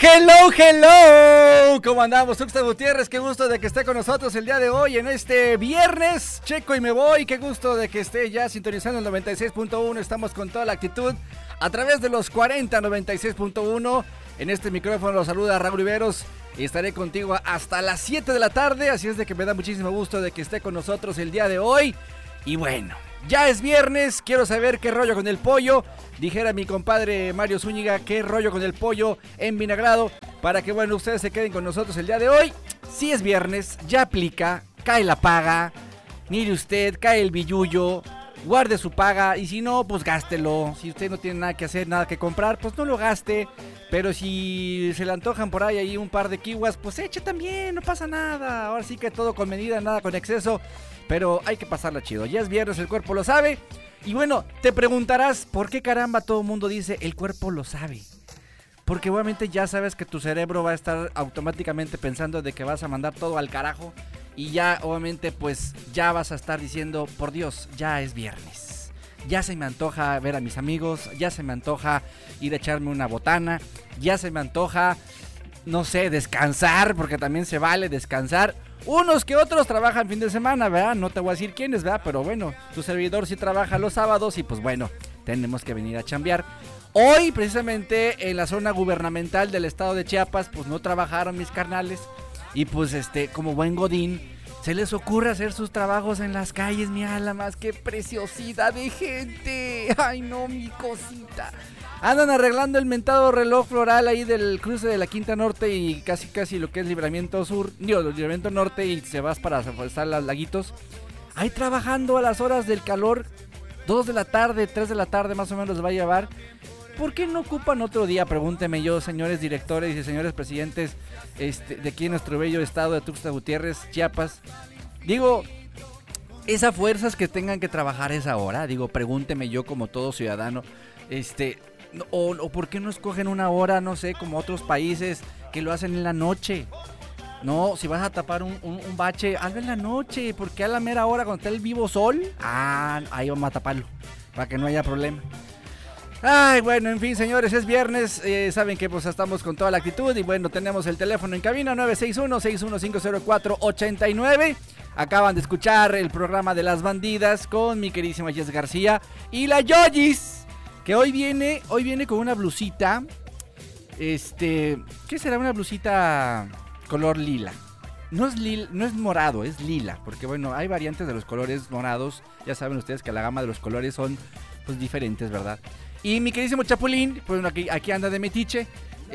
Hello, hello, ¿cómo andamos? Tuxtla Gutiérrez, qué gusto de que esté con nosotros el día de hoy en este viernes. Checo y me voy, qué gusto de que esté ya sintonizando el 96.1. Estamos con toda la actitud a través de los 40 96.1. En este micrófono los saluda Raúl Riveros y estaré contigo hasta las 7 de la tarde. Así es de que me da muchísimo gusto de que esté con nosotros el día de hoy. Y bueno, ya es viernes, quiero saber qué rollo con el pollo. Dijera mi compadre Mario Zúñiga, qué rollo con el pollo envinagrado. Para que bueno, ustedes se queden con nosotros el día de hoy. Si es viernes, ya aplica, cae la paga. Mire usted, cae el billullo, guarde su paga. Y si no, pues gástelo. Si usted no tiene nada que hacer, nada que comprar, pues no lo gaste. Pero si se le antojan por ahí un par de kiwas, pues eche también, no pasa nada. Ahora sí que todo con medida, nada con exceso. Pero hay que pasarla chido. Ya es viernes, el cuerpo lo sabe. Y bueno, te preguntarás, ¿por qué caramba todo el mundo dice el cuerpo lo sabe? Porque obviamente ya sabes que tu cerebro va a estar automáticamente pensando de que vas a mandar todo al carajo. Y ya obviamente pues ya vas a estar diciendo, por Dios, ya es viernes. Ya se me antoja ver a mis amigos, ya se me antoja ir a echarme una botana, ya se me antoja, no sé, descansar, porque también se vale descansar. Unos que otros trabajan fin de semana, ¿verdad? No te voy a decir quiénes, ¿verdad? Pero bueno, tu servidor sí trabaja los sábados y pues bueno, tenemos que venir a chambear. Hoy, precisamente, en la zona gubernamental del estado de Chiapas, pues no trabajaron mis carnales. Y pues como buen godín, se les ocurre hacer sus trabajos en las calles, mi alma, qué preciosidad de gente. Ay no, mi cosita. Andan arreglando el mentado reloj floral ahí del cruce de la Quinta Norte y casi lo que es Libramiento Sur, Libramiento Norte, y se vas para estar los laguitos. Ahí trabajando a las horas del calor, 2 de la tarde, 3 de la tarde más o menos les va a llevar. ¿Por qué no ocupan otro día? Pregúnteme yo, señores directores y señores presidentes de aquí en nuestro bello estado de Tuxtla Gutiérrez, Chiapas. Digo, esas fuerzas que tengan que trabajar esa hora, digo, pregúnteme yo como todo ciudadano, o ¿por qué no escogen una hora, no sé, como otros países que lo hacen en la noche? No, si vas a tapar un bache, hazlo en la noche, porque a la mera hora cuando está el vivo sol, ahí vamos a taparlo, para que no haya problema. Ay, bueno, en fin, señores, es viernes, saben que pues estamos con toda la actitud y bueno, tenemos el teléfono en cabina 961-61504-89. Acaban de escuchar el programa de Las Bandidas con mi queridísima Jess García y la Yoyis, que hoy viene con una blusita, ¿qué será? Una blusita color lila. No es morado, es lila, porque bueno, hay variantes de los colores morados, ya saben ustedes que la gama de los colores son pues diferentes, ¿verdad? Y mi queridísimo Chapulín, pues aquí anda de metiche.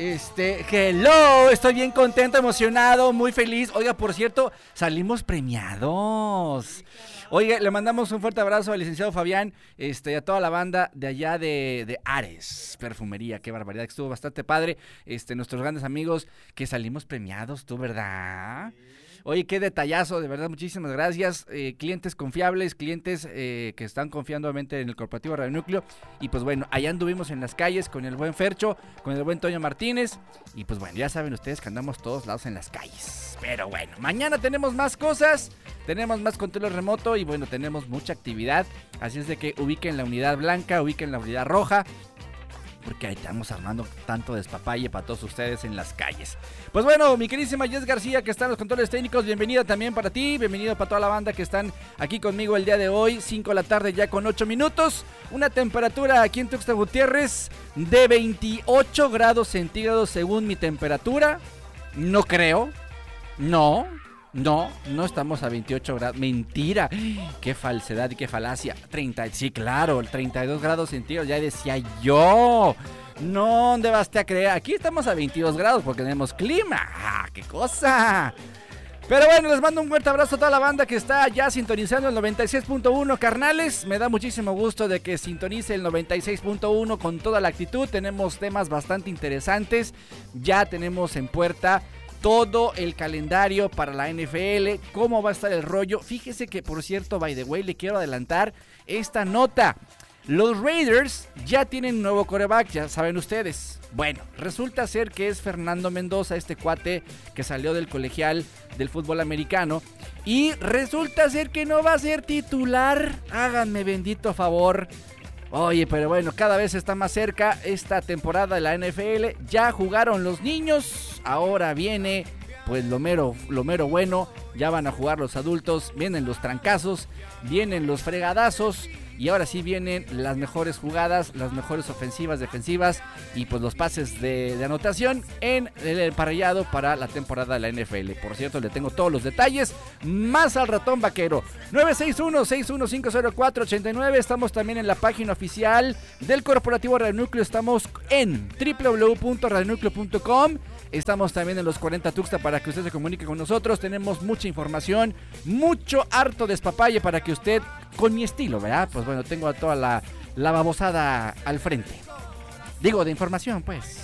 Hello, estoy bien contento, emocionado, muy feliz. Oiga, por cierto, salimos premiados. Oiga, le mandamos un fuerte abrazo al licenciado Fabián, a toda la banda de allá de Ares Perfumería. Qué barbaridad, que estuvo bastante padre. Nuestros grandes amigos que salimos premiados, ¿tú, verdad? Oye, qué detallazo, de verdad, muchísimas gracias. Clientes confiables, clientes que están confiando obviamente en el Corporativo Radio Núcleo. Y pues bueno, allá anduvimos en las calles con el buen Fercho, con el buen Toño Martínez. Y pues bueno, ya saben ustedes que andamos todos lados en las calles. Pero bueno, mañana tenemos más cosas, tenemos más control remoto y bueno, tenemos mucha actividad. Así es de que ubiquen la unidad blanca, ubiquen la unidad roja, porque ahí estamos armando tanto despapalle para todos ustedes en las calles. Pues bueno, mi queridísima Jess García, que está en los controles técnicos, bienvenida también para ti, bienvenido para toda la banda que están aquí conmigo el día de hoy, 5 de la tarde ya con 8 minutos, una temperatura aquí en Tuxtla Gutiérrez de 28 grados centígrados según mi temperatura. No creo, no estamos a 28 grados, mentira, qué falsedad y qué falacia. Sí, claro, 32 grados centígrados, ya decía yo. No, ¿dónde vas a creer? Aquí estamos a 22 grados porque tenemos clima. ¡Qué cosa! Pero bueno, les mando un fuerte abrazo a toda la banda que está ya sintonizando el 96.1, carnales. Me da muchísimo gusto de que sintonice el 96.1 con toda la actitud. Tenemos temas bastante interesantes. Ya tenemos en puerta todo el calendario para la NFL, cómo va a estar el rollo. Fíjese que, por cierto, by the way, le quiero adelantar esta nota. Los Raiders ya tienen un nuevo quarterback, ya saben ustedes. Bueno, resulta ser que es Fernando Mendoza, este cuate que salió del colegial del fútbol americano. Y resulta ser que no va a ser titular. Háganme bendito favor. Oye, pero bueno, cada vez está más cerca esta temporada de la NFL. Ya jugaron los niños, ahora viene pues lo mero bueno. Ya van a jugar los adultos, vienen los trancazos, vienen los fregadazos y ahora sí vienen las mejores jugadas, las mejores ofensivas, defensivas y pues los pases de anotación en el emparrillado para la temporada de la NFL. Por cierto, le tengo todos los detalles, más al ratón vaquero. 961-6150489, estamos también en la página oficial del Corporativo Radio Núcleo, estamos en www.radionucleo.com. Estamos también en los 40 Tuxtla para que usted se comunique con nosotros. Tenemos mucha información, mucho harto despapalle para que usted, con mi estilo, ¿verdad? Pues bueno, tengo a toda la babosada al frente. Digo, de información, pues.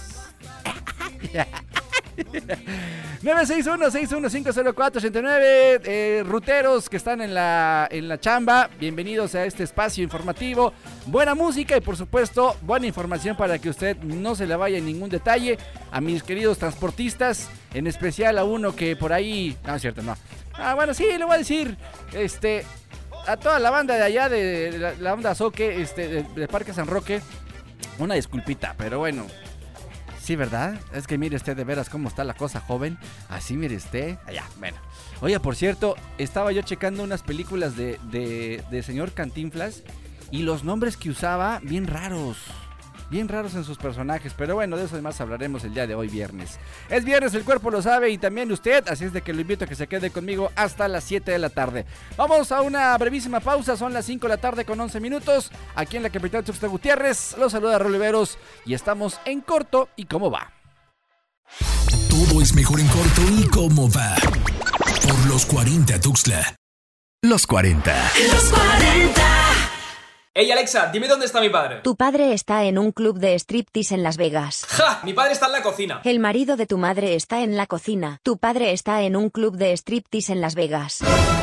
961-6150489, ruteros que están en la chamba, bienvenidos a este espacio informativo, buena música y por supuesto buena información para que usted no se le vaya en ningún detalle. A mis queridos transportistas, en especial a uno que por ahí, no es cierto, no, bueno, sí, le voy a decir, a toda la banda de allá de la banda Soque, del Parque San Roque, una disculpita, pero bueno. Sí, ¿verdad? Es que mire usted de veras cómo está la cosa, joven. Así mire usted. Allá, bueno. Oye, por cierto, estaba yo checando unas películas de señor Cantinflas y los nombres que usaba, bien raros en sus personajes, pero bueno, de eso además hablaremos el día de hoy, viernes. Es viernes, el cuerpo lo sabe y también usted, así es de que lo invito a que se quede conmigo hasta las 7 de la tarde. Vamos a una brevísima pausa, son las 5 de la tarde con 11 minutos, aquí en la capital de Tuxtla Gutiérrez. Los saluda Raúl Oliveros y estamos en corto y cómo va. Todo es mejor en corto y cómo va. Por los 40 Tuxtla. Los 40. Los 40. Ey, Alexa, dime dónde está mi padre. Tu padre está en un club de striptease en Las Vegas. ¡Ja! Mi padre está en la cocina. El marido de tu madre está en la cocina. Tu padre está en un club de striptease en Las Vegas.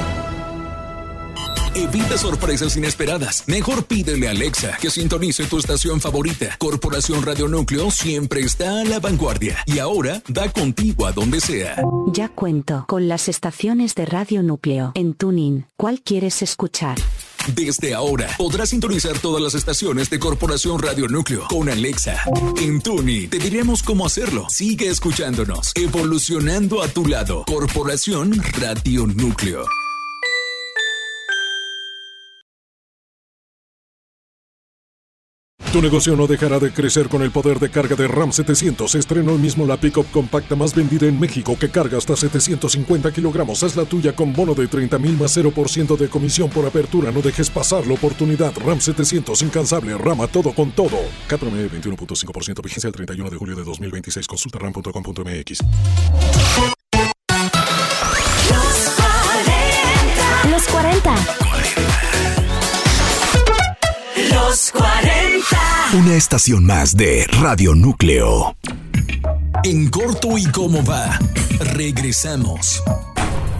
Evita sorpresas inesperadas. Mejor pídele a Alexa que sintonice tu estación favorita. Corporación Radio Núcleo siempre está a la vanguardia. Y ahora da contigo a donde sea. Ya cuento con las estaciones de Radio Núcleo. En TuneIn, ¿cuál quieres escuchar? Desde ahora podrás sintonizar todas las estaciones de Corporación Radio Núcleo con Alexa. En TuneIn te diremos cómo hacerlo. Sigue escuchándonos, evolucionando a tu lado. Corporación Radio Núcleo. Tu negocio no dejará de crecer con el poder de carga de RAM 700. Estrenó hoy mismo la pick-up compacta más vendida en México, que carga hasta 750 kilogramos. Haz la tuya con bono de 30,000 más 0% de comisión por apertura. No dejes pasar la oportunidad. RAM 700, incansable, rama todo con todo. CAT-PROMEDIO 21.5%, vigencia el 31 de julio de 2026. Consulta ram.com.mx. Los 40. Los 40. Una estación más de Radio Núcleo. En corto y cómo va. Regresamos.